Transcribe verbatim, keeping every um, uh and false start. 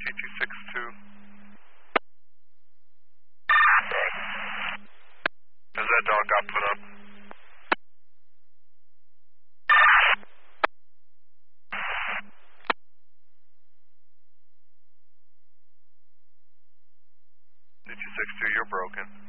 T two six two. As that dog got put up. T two six two, you're broken.